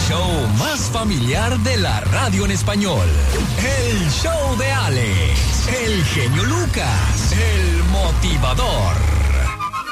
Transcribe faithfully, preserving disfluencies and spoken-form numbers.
show más familiar de la radio en español. El show de Alex, el genio Lucas, el motivador.